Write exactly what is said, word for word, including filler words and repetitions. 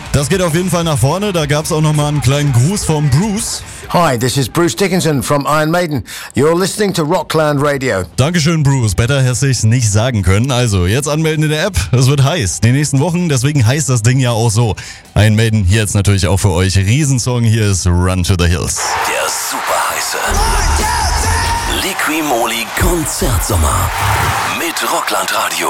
Das geht auf jeden Fall nach vorne. Da gab es auch nochmal einen kleinen Gruß vom Bruce. Hi, this is Bruce Dickinson from Iron Maiden. You're listening to Rockland Radio. Dankeschön, Bruce. Besser hätte ich's nicht sagen können. Also, jetzt anmelden in der App. Es wird heiß. Die nächsten Wochen, deswegen heißt das Ding ja auch so. Iron Maiden hier jetzt natürlich auch für euch. Riesensong, hier ist Run to the Hills. Der super heiße Liqui Moly Konzertsommer mit Rockland Radio.